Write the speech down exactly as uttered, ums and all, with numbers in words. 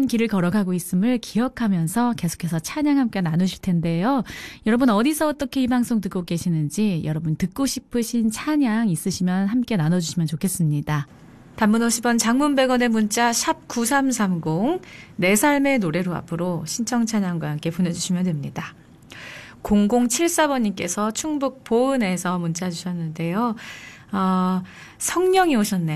바른 길을 걸어가고 있음을 기억하면서 계속해서 찬양 함께 나누실 텐데요. 여러분 어디서 어떻게 이 방송 듣고 계시는지 여러분 듣고 싶으신 찬양 있으시면 함께 나눠주시면 좋겠습니다. 단문 오십 원, 장문 백 원의 문자 샵 구삼삼공 내 삶의 노래로 앞으로 신청 찬양과 함께 보내주시면 됩니다. 공공칠사 번님께서 충북 보은에서 문자 주셨는데요. 어, 성령이 오셨네요.